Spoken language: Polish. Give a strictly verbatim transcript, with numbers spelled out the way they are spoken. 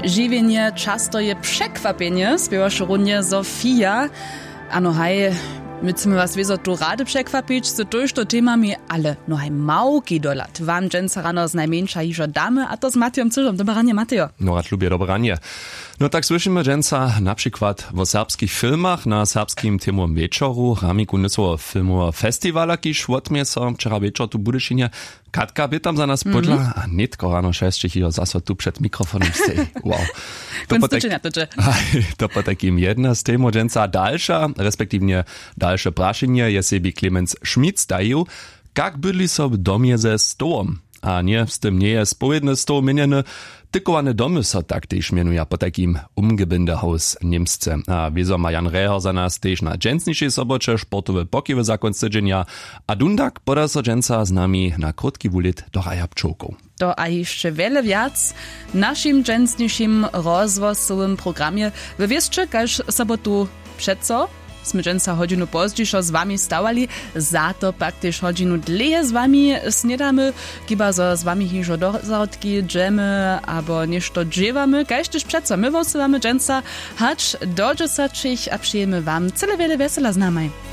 Žiwienie často je překvapienie, spiewaše runje Sofia. Ano haj, my chcemy was wieso tu rady przekwapić, z tuż to temami, ale no haj małki dolat. Wam dżęca rano z najmniejsza iżo damy, a to z Matejom Cyżom. Dobranie, Matejo. No raz lubię dobranie. No tak słyszymy dżęca na przykład w serbskich filmach na serbskim temom wieczoru, ramiku nieco filmowa festiwala, kiż łotmie so wczera wieczor tu Budyšinie. Katka by tam za nas podla, mm-hmm. a nitko rano šestich jo zase tu przed mikrofonem stoi. Wow. To po, tak, to po takim jedna z temu dżęca dalsza, respektívne dalsze praszenie je sebi Clemens Schmitz daju, jak bydli so w domie ze stołom. A nie, z tym nie je spowiedny stoł mieniony, tykowane domy so tak też mienuje po takim umgebindehaus Niemsce. A wieso ma Jan Reher za nas też na dżęsniszej sobocze sportowe pokiwy za konc tydzienia, a dundak poda so dżęca z nami na krótki wulit do raja pčołków. To a jeszcze wiele wiac naszym dżęsniszym rozwosowym programie wywieszczy, każ sobotu przeco sme dżęca hodinu pozdźišo z wami stawali, za to pak też hodinu dleje z wami snedamy, kiba zo z wami hižo do zarodki dżemy, abo nešto dżewamy, kaž też przeco my wosywamy dżęca, hacz do dżesacich, a przyjemy wam cele wiele wesela z nami.